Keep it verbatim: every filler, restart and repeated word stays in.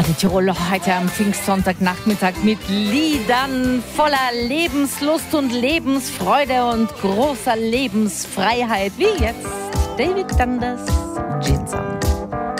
Radio Tirol heute am Pfingstsonntag-Nachmittag mit Liedern voller Lebenslust und Lebensfreude und großer Lebensfreiheit, wie jetzt David Dundas, Gin Summer.